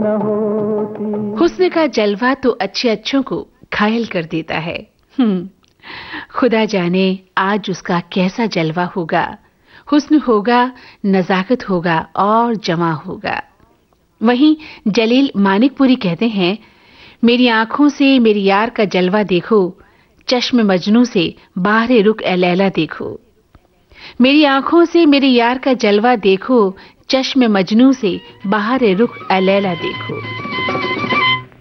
न होती। हुस्न का जलवा तो अच्छे अच्छों को घायल कर देता है। खुदा जाने आज उसका कैसा जलवा होगा। हुस्न होगा, नजाकत होगा और जमा होगा। वहीं जलील मानिकपुरी कहते हैं, मेरी आंखों से मेरी यार का जलवा देखो, चश्म मजनू से बाहरे रुख ए लैला देखो। मेरी आंखों से मेरे यार का जलवा देखो, चश्म मजनू से बाहरे रुख ए लैला देखो।